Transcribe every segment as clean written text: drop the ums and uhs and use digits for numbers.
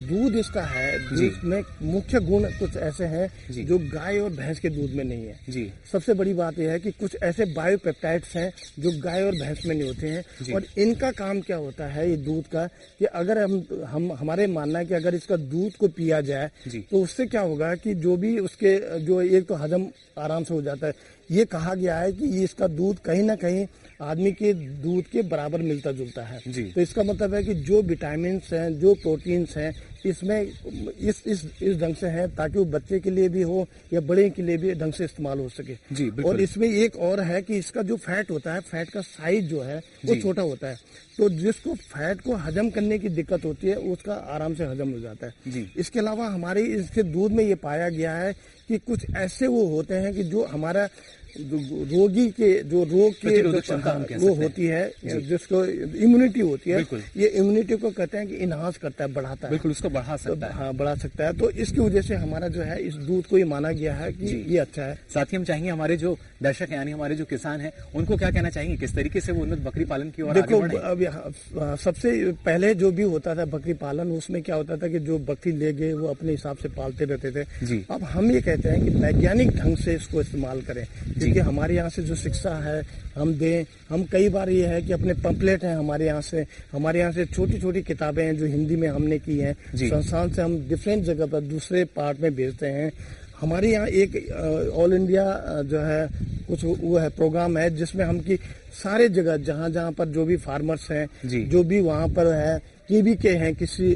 दूध इसका है, दूध में मुख्य गुण कुछ ऐसे हैं जो गाय और भैंस के दूध में नहीं है जी। सबसे बड़ी बात यह है कि कुछ ऐसे बायोपेप्टाइड्स हैं जो गाय और भैंस में नहीं होते हैं, और इनका काम क्या होता है ये दूध का, कि अगर हम हमारे मानना है कि अगर इसका दूध को पिया जाए तो उससे क्या होगा कि जो भी उसके जो एक तो हजम आराम से हो जाता है। ये कहा गया है कि ये इसका दूध कहीं ना कहीं आदमी के दूध के बराबर मिलता जुलता है तो इसका मतलब है कि जो विटामिन हैं, जो प्रोटीन्स हैं, इसमें इस ढंग से है ताकि वो बच्चे के लिए भी हो या बड़े के लिए भी ढंग से इस्तेमाल हो सके जी। और इसमें एक और है कि इसका जो फैट होता है, फैट का साइज जो है वो छोटा होता है, तो जिसको फैट को हजम करने की दिक्कत होती है उसका आराम से हजम हो जाता है जी। इसके अलावा हमारे इसके दूध में ये पाया गया है कि कुछ ऐसे वो होते हैं कि जो हमारा रोगी के जो रोग के वो होती है, जिसको इम्यूनिटी होती है, ये इम्यूनिटी को कहते हैं कि इनहांस करता है, बढ़ाता है, बिल्कुल उसको बढ़ा सकता है, हाँ बढ़ा सकता है। तो इसकी वजह से हमारा जो है इस दूध को ये माना गया है कि ये अच्छा है। साथ ही हम चाहेंगे हमारे जो दर्शक यानी हमारे जो किसान हैं उनको क्या कहना चाहेंगे, किस तरीके से वो उन्नत बकरी पालन की ओर आगे बढ़े? अब सबसे पहले जो भी होता था बकरी पालन, उसमें क्या होता था कि जो बकरी ले गए वो अपने हिसाब से पालते रहते थे। अब हम ये कहते हैं कि वैज्ञानिक ढंग से इसको इस्तेमाल करें, क्योंकि हमारे यहाँ से जो शिक्षा है हम दें। हम कई बार ये है कि अपने पंपलेट हैं हमारे यहाँ से छोटी छोटी किताबें हैं जो हिंदी में हमने की हैं, संस्थान से हम डिफरेंट जगह पर दूसरे पार्ट में भेजते हैं। हमारे यहाँ एक ऑल इंडिया जो है कुछ वो है प्रोग्राम है जिसमें हम की सारे जगह जहाँ पर जो भी फार्मर्स हैं, जो भी वहाँ पर है केवी के हैं, किसी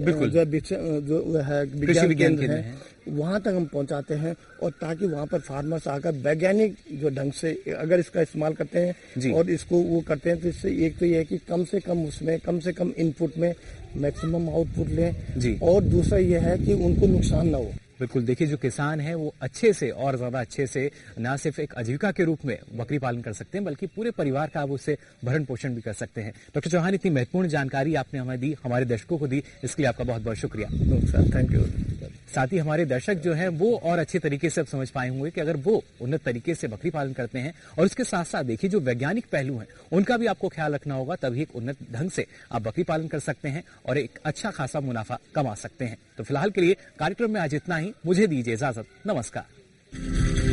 जो है विज्ञान केंद्र है, वहां तक हम पहुंचाते हैं, और ताकि वहां पर फार्मर्स आकर वैज्ञानिक जो ढंग से अगर इसका इस्तेमाल करते हैं और इसको वो करते हैं तो इससे एक तो ये है कि कम से कम उसमें कम से कम इनपुट में मैक्सिमम आउटपुट लें, और दूसरा ये है कि उनको नुकसान ना हो। बिल्कुल, देखिए जो किसान है वो अच्छे से और ज्यादा अच्छे से न सिर्फ एक आजीविका के रूप में बकरी पालन कर सकते हैं बल्कि पूरे परिवार का आप उससे भरण पोषण भी कर सकते हैं। डॉक्टर चौहान, इतनी महत्वपूर्ण जानकारी आपने हमें दी, हमारे दर्शकों को दी, इसके लिए आपका बहुत बहुत शुक्रिया। Thank you. साथ ही हमारे दर्शक जो हैं वो और अच्छे तरीके से अब समझ पाए होंगे कि अगर वो उन्नत तरीके से बकरी पालन करते हैं और उसके साथ साथ देखिए जो वैज्ञानिक पहलू हैं उनका भी आपको ख्याल रखना होगा, तभी एक उन्नत ढंग से आप बकरी पालन कर सकते हैं और एक अच्छा खासा मुनाफा कमा सकते हैं। तो फिलहाल के लिए कार्यक्रम में आज इतना ही, मुझे दीजिए इजाजत, नमस्कार।